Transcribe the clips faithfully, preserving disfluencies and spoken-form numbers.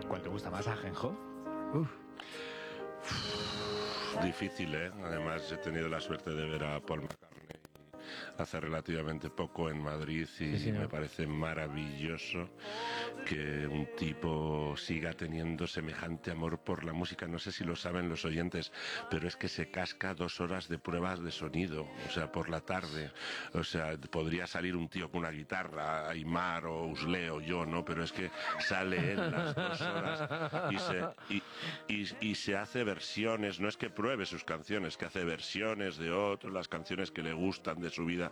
¿Cuál te gusta más, Ajenjo? Uf. Difícil, ¿eh? Además, he tenido la suerte de ver a Paul McCartney hace relativamente poco en Madrid y sí, sí, ¿no? me parece maravilloso que un tipo siga teniendo semejante amor por la música. No sé si lo saben los oyentes, pero es que se casca dos horas de pruebas de sonido, o sea, por la tarde. O sea, podría salir un tío con una guitarra, Aymar o Uslé o yo, ¿no? Pero es que sale él las dos horas y se, y, y, y se hace versiones. No es que pruebe sus canciones, que hace versiones de otros, las canciones que le gustan de su vida.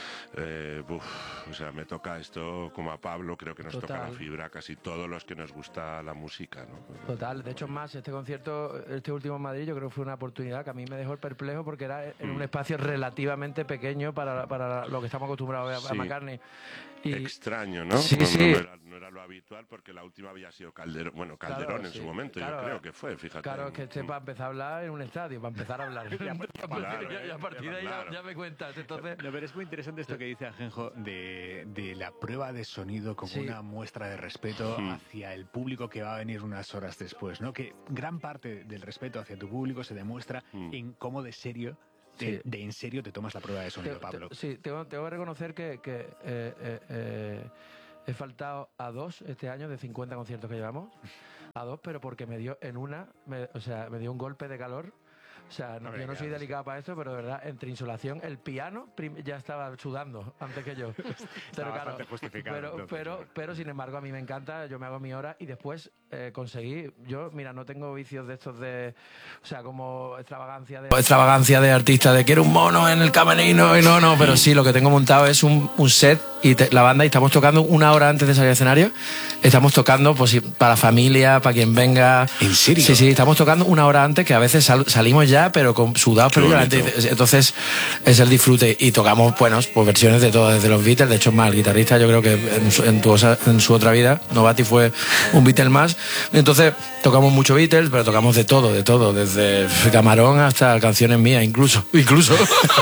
Eh, uf, o sea, me toca esto como a Pablo, creo que nos Total. toca la fibra a casi todos los que nos gusta la música, ¿no? Total, de hecho más, este concierto, este último en Madrid, yo creo que fue una oportunidad que a mí me dejó perplejo porque era en un espacio relativamente pequeño para, para lo que estamos acostumbrados a ver a Sí. McCartney. Y extraño, ¿no? Sí, no, sí. No, no, era, no era lo habitual porque la última había sido Calderón, bueno, Calderón Claro, en sí. su momento, Claro, yo creo que fue, fíjate. Claro, es que este para empezar a hablar en un estadio, para empezar a hablar. y, a, Claro, y a partir de ahí claro. ya, ya me cuentas, entonces... No, pero es muy interesante esto que dice Ajenjo de, de la prueba de sonido como Sí. una muestra de respeto Hmm. hacia el público que va a venir unas horas después, ¿no? Que gran parte del respeto hacia tu público se demuestra Hmm. en cómo de serio, de, Sí. de en serio te tomas la prueba de sonido, Te- Pablo. te- sí, tengo, tengo que reconocer que, que eh, eh, eh, he faltado a dos este año de cincuenta conciertos que llevamos. A dos, pero porque me dio en una, me- o sea, me dio un golpe de calor. O sea, no, Hombre, yo no soy claro, delicado para esto, pero de verdad, entre insolación, el piano prim- ya estaba sudando antes que yo. pero bastante justificado, Pero, entonces, pero, claro. pero, sin embargo, a mí me encanta, yo me hago mi hora y después eh, conseguí, yo, mira, no tengo vicios de estos de, o sea, como extravagancia de... extravagancia de artista, de quiero un mono en el camerino y no, no, pero sí, lo que tengo montado es un, un set y te- la banda y estamos tocando una hora antes de salir al escenario, estamos tocando pues, sí, para la familia, para quien venga. ¿En serio? Sí, sí, estamos tocando una hora antes, que a veces sal- salimos ya, pero con sudados, Qué pero bonito. entonces es el disfrute y tocamos, bueno, pues versiones de todo, desde los Beatles, de hecho es más, el guitarrista yo creo que en su, en tu osa- en su otra vida, Novati fue un Beatle más, entonces tocamos mucho Beatles, pero tocamos de todo, de todo, desde Camarón hasta canciones mías, incluso, incluso.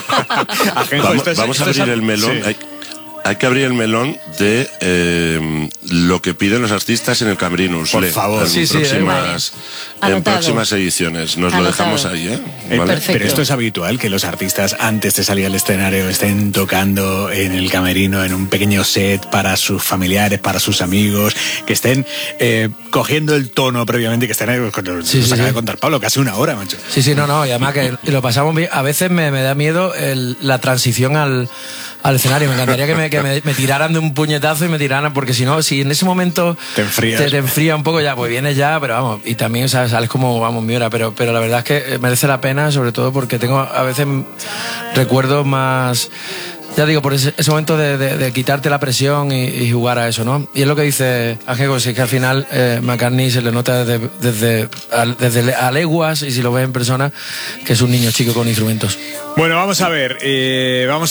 Ajenjo, Vamos, esto es- vamos a esto es- abrir el melón. Sí. Hay, hay que abrir el melón de eh, lo que piden los artistas en el camerino. Uslé, favor. En, Sí, sí, próximas, en Anotado. próximas ediciones. Nos lo Anotado. dejamos ahí, ¿eh? Eh, ¿Vale? perfecto. Pero esto es habitual, que los artistas antes de salir al escenario estén tocando en el camerino, en un pequeño set para sus familiares, para sus amigos, que estén eh, cogiendo el tono previamente, que estén ahí, cuando Sí, nos sí, acaba sí. de contar Pablo, casi una hora, macho. Sí, sí, no, no, y además que lo pasamos bien. A veces me, me da miedo el- la transición al, al escenario. Me encantaría que, me, que me, me tiraran de un puñetazo y me tiraran, porque si no, si en ese momento Te enfrías. te, te enfría un poco ya, pues vienes ya, pero vamos, y también ¿sabes? Sales como, vamos, mi hora, pero, pero la verdad es que merece la pena, sobre todo porque tengo a veces recuerdos más... Ya digo, por ese, ese momento de, de, de quitarte la presión y, y jugar a eso, ¿no? Y es lo que dice Ángel, es que al final eh, McCartney se le nota desde, desde, a, desde a leguas, y si lo ves en persona, que es un niño chico con instrumentos. Bueno, vamos a ver, eh, vamos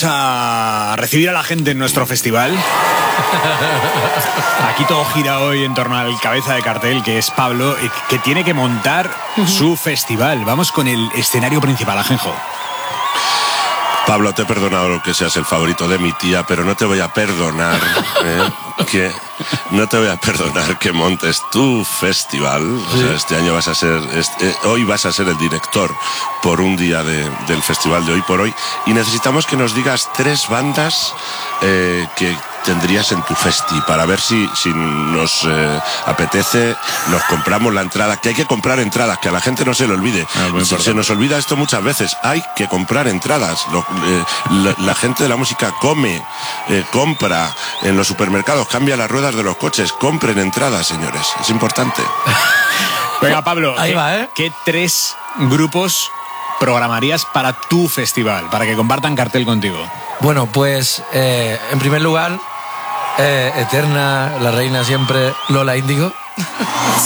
a recibir a la gente en nuestro festival. Aquí todo gira hoy en torno al cabeza de cartel, que es Pablo, eh, que tiene que montar su festival. Vamos con el escenario principal, Ajenjo. Pablo, te he perdonado lo que seas el favorito de mi tía, pero no te voy a perdonar ¿eh? que no te voy a perdonar que montes tu festival. O sea, este año vas a ser, este, hoy vas a ser el director por un día de, del festival de Hoy por Hoy, y necesitamos que nos digas tres bandas eh, que tendrías en tu festi para ver si, si nos eh, apetece, nos compramos la entrada, que hay que comprar entradas, que a la gente no se le olvide. Ah, muy se, se importante. nos olvida esto muchas veces, hay que comprar entradas. Lo, eh, la, la gente de la música come, eh, compra en los supermercados, cambia las ruedas de los coches, compren entradas, señores, es importante. Venga, Pablo, Ahí ¿qué, va, ¿eh? ¿qué tres grupos programarías para tu festival, para que compartan cartel contigo? Bueno, pues eh, en primer lugar, eh, eterna, la reina siempre, Lola Índigo.